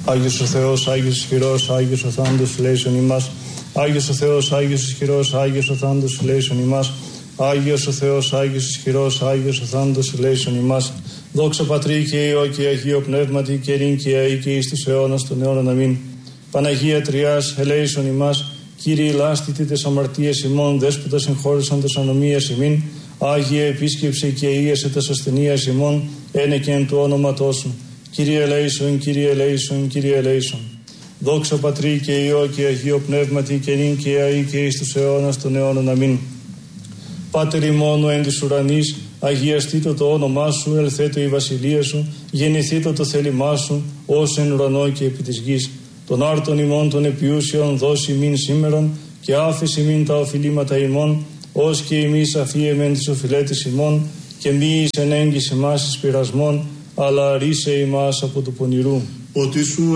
Άγιος ο Θεός, Άγιος ισχυρός, Άγιος ο θάνατος ελέησον ημάς. Άγιος ο Θεός, Άγιος ισχυρός, Άγιος ο θάνατος ελέησον ημάς. Άγιος ο Θεός, Άγιος ισχυρός, Άγιος ο θάνατος ελέησον ημάς. Δόξα Πατρί και Υιό και Αγίο Πνεύματι και νυν και αεί και εις τους αιώνας των αιώνων. Αμήν. Παναγία Τριάς, ελέησον ημάς. Κύριε λάστητη τες αμαρτίες ημών, δέσποτα συγχώρεσαν τες ανομίες ημίν. Άγιε επίσκεψε και ίεσε τες ασθενείας ημών, ένε και εν του όνοματός σου. Κύριε ελέησον, Κύριε ελέησον, Κύριε ελέησον. Δόξα Πατρί και Υιό και Αγίο Πνεύματι και νυν και αεί και εις τους αιώνας των αιώνων. Αμήν. Πάτερ ημών εν της ουρανής, αγιαστήτω το όνομά σου, ελθέτω η βασιλεία σου, γεννηθήτω το θέλημά σου, ως εν ουρανό και επί της γης. Των άρτων ημών των επιούσιων δώσει ημίν σήμερον, και άφεση ημίν τα οφειλήματα ημών, ως και εμείς αφίεμεν τις οφειλέτες ημών, και μη εις ενέγγις εμάς εις πειρασμών, αλλά ρίσε ημάς από του πονηρού. Ότι σου